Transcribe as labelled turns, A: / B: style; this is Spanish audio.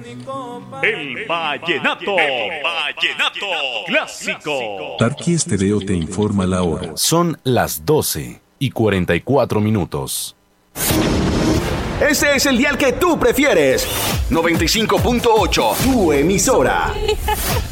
A: El vallenato. El vallenato clásico.
B: Tarqui Estéreo te informa la hora.
C: Son las 12:44.
D: Ese es el dial que tú prefieres. 95.8, tu emisora.